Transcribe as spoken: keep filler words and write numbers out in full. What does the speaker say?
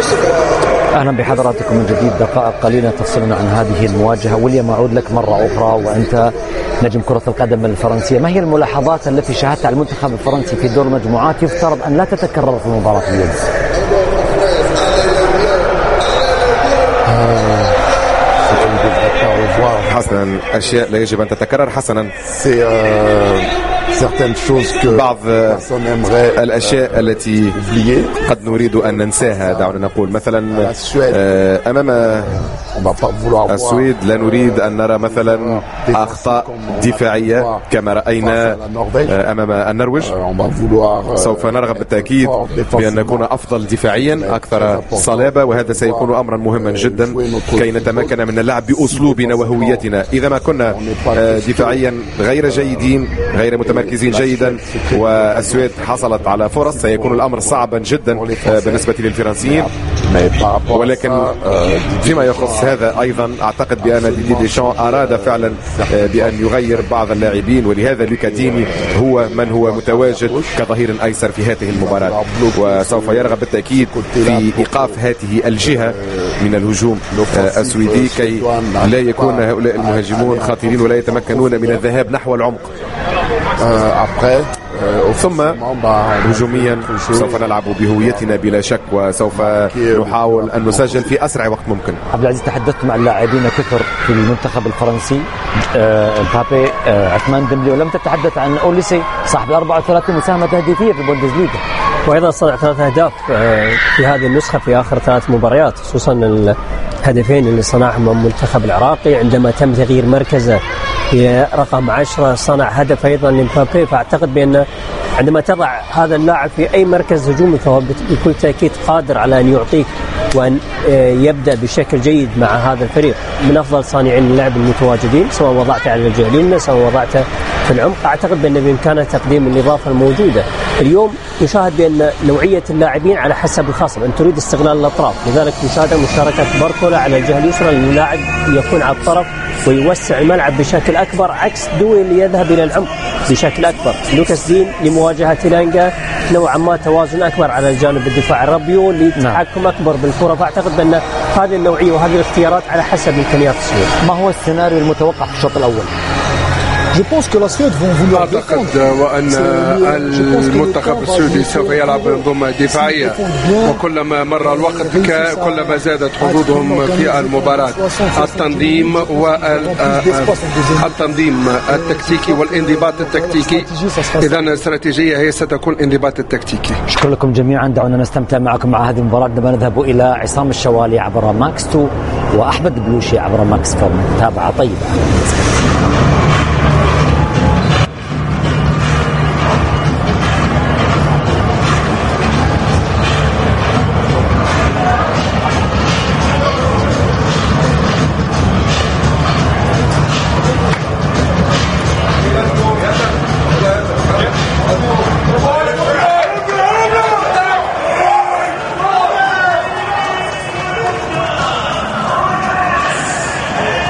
أهلا بحضراتكم من جديد. دقائق قليلة تفصلنا عن هذه المواجهة. ويليام، أعود لك مرة أخرى وأنت نجم كرة القدم الفرنسية. ما هي الملاحظات التي شاهدتها على المنتخب الفرنسي في دور المجموعات يفترض أن لا تتكرر في مباراة اليوم؟ حسنا، أشياء لا يجب أن تتكرر. حسنا، بعض الأشياء التي قد نريد أن ننساها. دعونا نقول مثلا أمام السويد لا نريد أن نرى مثلا أخطاء دفاعية كما رأينا أمام النرويج. سوف نرغب بالتأكيد بأن نكون أفضل دفاعيا، أكثر صلابة، وهذا سيكون أمرا مهما جدا كي نتمكن من اللعب بأسلوبنا وهويتنا. إذا ما كنا دفاعيا غير جيدين، غير متمركزين جيدا، والسويد حصلت على فرص، سيكون الأمر صعبا جدا بالنسبة للفرنسيين. ولكن فيما يخص هذا أيضا أعتقد بأن ديدي ديشان أراد فعلا بأن يغير بعض اللاعبين، ولهذا لوكاديني هو من هو متواجد كظهير أيسر في هذه المباراة، وسوف يرغب بالتأكيد في إيقاف هذه الجهة من الهجوم السويدي كي لا يكون هؤلاء المهاجمون خطيرين ولا يتمكنون من الذهاب نحو العمق. ثم هجوميا سوف نلعب بهويتنا بلا شك، وسوف نحاول أن نسجل في أسرع وقت ممكن. عبد العزيز، تحدثت مع اللاعبين كثر في المنتخب الفرنسي، مبابي، عثمان ديمبلي، ولم تتحدث عن أوليسي صاحب أربعة وثلاثين مساهمة تهديفية في البوندسليغا، وأيضا صنع ثلاث أهداف في هذه النسخة في آخر ثلاث مباريات، خصوصا الهدفين اللي صنعهم من المنتخب العراقي عندما تم تغيير مركزه في رقم عشرة، صنع هدف أيضا لمبابي. فأعتقد بأن عندما تضع هذا اللاعب في أي مركز هجومي فهو بكل تأكيد قادر على أن يعطيك وأن يبدأ بشكل جيد مع هذا الفريق. من أفضل صانعين اللعب المتواجدين، سواء وضعته على الجهة اليمنى سواء وضعته في العمق، أعتقد بأن بإمكانه تقديم الإضافة الموجودة. اليوم نشاهد بأن نوعية اللاعبين على حسب الخصم، أن تريد استغلال الأطراف، لذلك نشاهد مشاركة باركولا على الجهة اليسرى، اللاعب يكون على الطرف ويوسع الملعب بشكل أكبر، عكس دوي اللي يذهب إلى العمق بشكل أكبر. لوكاس دين لمواجهة لانجا نوعا ما توازن أكبر على الجانب الدفاع، الربيو لتحكم أكبر بالكرة. فأعتقد بأن هذه النوعية وهذه الاختيارات على حسب إمكانيات السويد. ما هو السيناريو المتوقع في الشوط الأول؟ أعتقد وأن المنتخب السعودي سوف يلعب بمنظومة دفاعية، وكلما مر الوقت كلما زادت حظوظهم في المباراة. التنظيم والتنظيم التكتيكي والانضباط التكتيكي، إذا الاستراتيجية هي ستكون الانضباط التكتيكي. شكرا لكم جميعا. دعونا نستمتع معكم مع هذه المباراة. عندما نذهب إلى عصام الشوالي عبر ماكس تو وأحمد بلوشي عبر ماكس فور. متابعة طيبة.